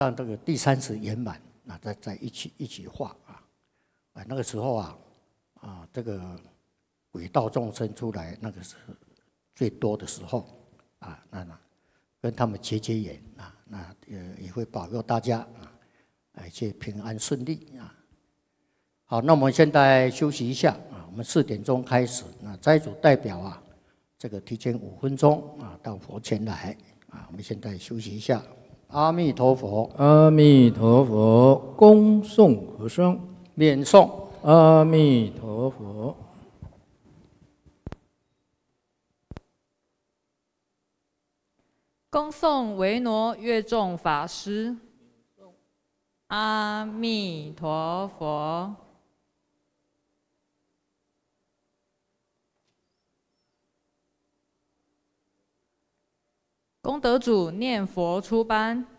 让这个第30圆满，那再一起画啊，那个时候这个鬼道众生出来，那个是最多的时候啊，那跟他们结缘啊，那也会保佑大家一切平安顺利啊。好，那我们现在休息一下啊，我们4点钟开始，那斋主代表这个提前5分钟到佛前来啊，我们现在休息一下。阿弥陀佛， 阿弥陀佛，恭诵和声， 念诵阿弥陀佛。 恭诵维挪乐众法师，阿弥陀佛。功德主念佛出班。